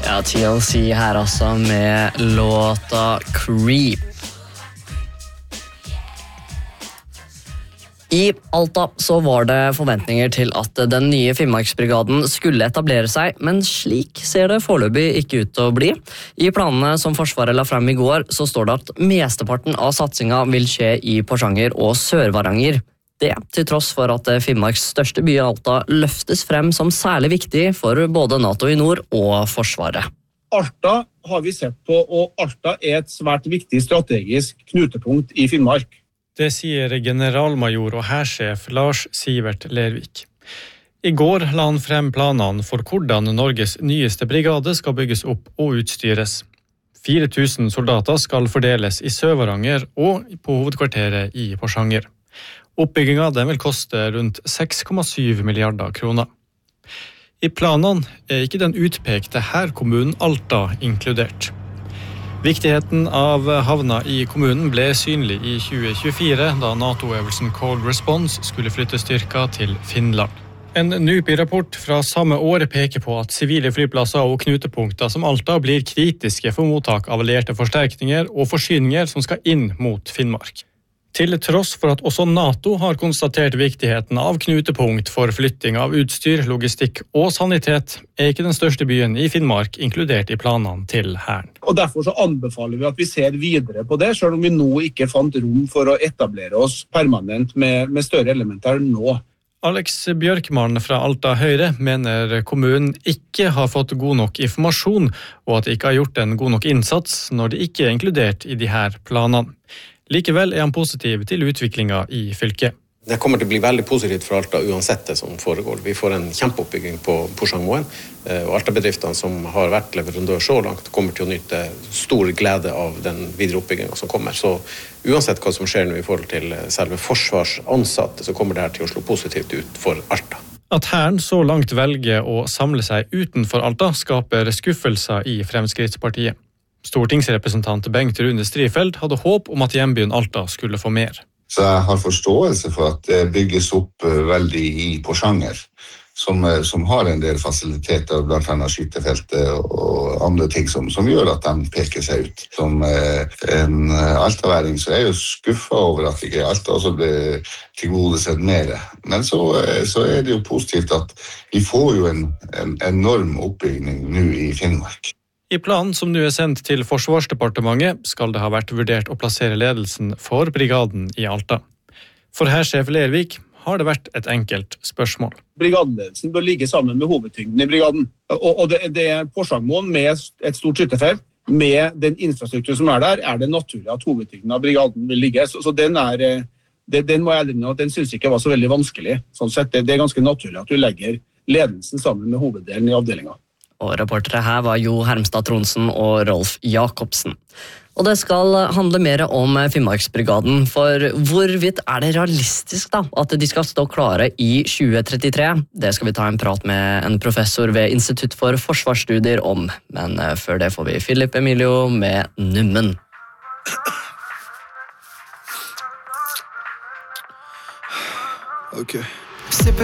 Ja, TLC her altså med låta Creep. I Alta så var det forventninger til at den nye Finnmarksbrigaden skulle etablere seg, men slik ser det foreløpig ikke ut til å bli. I planene som Forsvaret la frem i går, så står det at mesteparten av satsinga vil skje i Porsanger og Sør-Varanger. Det til tross for at Finnmarks største by Alta løftes frem som særlig viktig for både NATO i nord og Forsvaret. Alta har vi sett på, og Alta er et svært viktig strategisk knutepunkt i Finnmark. Det sier generalmajor og hærsjef Lars Sivert Lervik. I går la han frem planene for hvordan Norges nyeste brigade skal bygges opp og utstyres. 4000 soldater skal fordeles i Sør-Varanger og på hovedkvarteret i Porsanger. Oppbygginga den vil koste rundt 6,7 milliarder kroner. I planene er ikke den utpekte kommunen Alta inkludert. Viktigheten av havna i kommunen ble synlig i 2024, da NATO-øvelsen Cold Response skulle flytte styrker til Finland. En NUPI-rapport fra samme år peker på at sivile flyplasser og knutepunkter som Alta blir kritiske for mottak av allierte forsterkninger og forsyninger som skal inn mot Finnmark. Til tross for at også NATO har konstatert viktigheten av knutepunkt for flytting av utstyr, logistikk og sanitet, er ikke den største byen i Finnmark inkludert i planene til hæren. Og derfor så anbefaler vi at vi ser videre på det, selv om vi nå ikke fant rom for å etablere oss permanent med større elementer nå. Alex Bjørkman fra Alta Høyre mener kommunen ikke har fått god nok informasjon, og at de ikke har gjort en god nok innsats når de ikke er inkludert i de her planene. Likevel er han positiv til utviklinga i fylket. Det kommer til å bli veldig positivt for Alta uansett det som foregår. Vi får en kjempeoppbygging på Porsangmoen, og Alta-bedriftene som har vært leverandør så langt kommer til å nyte stor glede av den videre oppbyggingen som kommer. Så uansett hva som skjer nå i forhold til selve forsvarsansatte, så kommer det her til å slå positivt ut for Alta. At hæren så langt velger å samle seg utenfor Alta skaper skuffelser i Fremskrittspartiet. Stortingsrepresentant Bengt Rune Strifeldt hadde håp om at hjembyen Alta skulle få mer. Så jeg har forståelse for at det bygges opp veldig i Porsanger, som har en del fasiliteter, blant annet skytefeltet og andre ting som gjør at de peker seg ut. Som en altaværing så er jeg jo skuffet over at ikke Alta også ble tilgodesett mer. Men så er det jo positivt at vi får jo en enorm oppbygging nå i Finnmark. I planen som nå er sendt til Forsvarsdepartementet skal det ha vært vurdert å plassere ledelsen for brigaden i Alta. For hærsjef Lervik har det vært et enkelt spørsmål. Brigadeledelsen bør ligge sammen med hovedtyngden i brigaden. Og det er Porsangmoen med et stort skyttefelt. Med den infrastrukturen som er der, er det naturlig at hovedtyngden av brigaden vil ligge. Så den må jeg ærlig at den synes ikke var så veldig vanskelig. Sånn sett, det er ganske naturlig at du legger ledelsen sammen med hoveddelen i avdelingen. Og reportere her var Jo Hermstad Tronsen og Rolf Jakobsen. Og det skal handle mer om Finnmarksbrigaden, for hvorvidt er det realistisk da, at de skal stå klare i 2033? Det skal vi ta en prat med en professor ved Institutt for Forsvarsstudier om, men før det får vi Philip Emilio med Nummen. Ok.